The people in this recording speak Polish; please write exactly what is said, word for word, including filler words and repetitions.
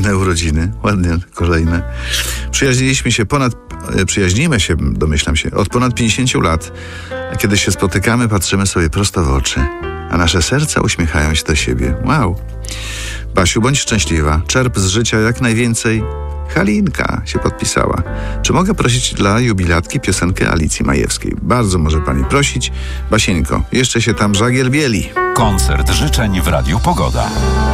Na urodziny, ładnie, kolejne. Przyjaźniliśmy się ponad, przyjaźnimy się, domyślam się, od ponad pięćdziesięciu lat. A kiedy się spotykamy, patrzymy sobie prosto w oczy, a nasze serca uśmiechają się do siebie. Wow. Basiu, bądź szczęśliwa, czerp z życia jak najwięcej. Halinka się podpisała. Czy mogę prosić dla jubilatki piosenkę Alicji Majewskiej? Bardzo może pani prosić. Basieńko, jeszcze się tam żagiel bieli. Koncert życzeń w Radiu Pogoda.